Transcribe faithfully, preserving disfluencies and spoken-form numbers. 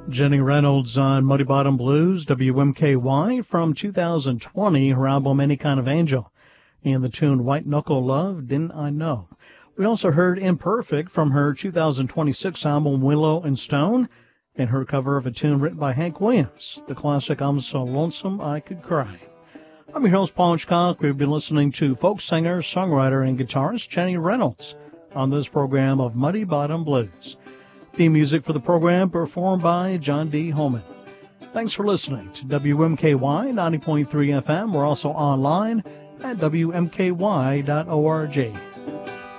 Jenny Reynolds on Muddy Bottom Blues, W M K Y, from two thousand twenty, her album Any Kind of Angel, and the tune White Knuckle Love, Didn't I Know. We also heard Imperfect from her two thousand twenty-six album Willow and Stone, and her cover of a tune written by Hank Williams, the classic I'm So Lonesome I Could Cry. I'm your host, Paul Hitchcock. We've been listening to folk singer, songwriter, and guitarist Jenny Reynolds on this program of Muddy Bottom Blues. Theme music for the program performed by John D. Holman. Thanks for listening to W M K Y ninety point three F M. We're also online at W M K Y dot org.